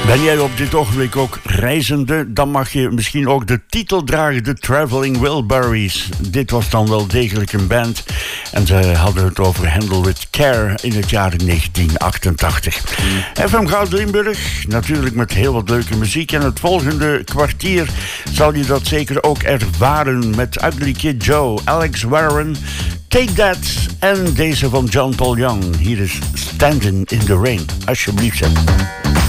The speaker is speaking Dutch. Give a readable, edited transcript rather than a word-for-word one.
Ben jij op dit ogenblik ook reizende? Dan mag je misschien ook de titel dragen, de Traveling Wilburys. Dit was dan wel degelijk een band. En ze hadden het over Handle With Care in het jaar 1988. FM Goud Limburg, natuurlijk met heel wat leuke muziek. En het volgende kwartier zal je dat zeker ook ervaren met Ugly Kid Joe, Alex Warren, Take That en deze van John Paul Young. Hier is Standing in the Rain. Alsjeblieft, zeg.